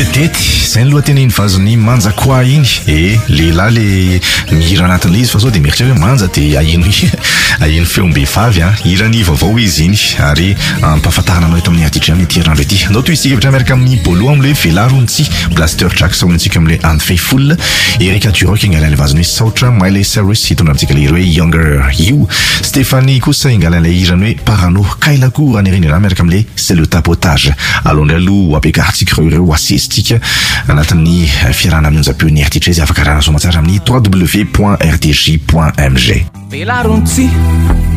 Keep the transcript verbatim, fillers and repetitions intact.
vedety zay ny lohateniny vazony manja koa iny e lehilahy le mihira anatin'le izy fa sao de mieritrery hoe manja de ahino ahino feom-behivavy a hirany vaovao izy iny ary ampahafantarana anao eto amin'ny atitra amin'ny ity herinandro ity andao toy isika miaraka amin'ny bolo am'le Velarontsy Blaster Jackson antsika amin'le Unfaithful Erika Duroc ingalan'le vazony hoe Sautra Miley Cyrus hitondra amintsika le hira hoe Younger You Stéphanie kosa ingalan'le hirany hoe Parano Kailakour anireny miaraka amin'le C'est le tapotage alondra aloha abegarantsika ireo asesitsika anatin'ny fiarahana amin'ny onjam-peon'ny R T G izay afaka arahana somatsara amin'ny w w w point r t j point m g. Velarontsy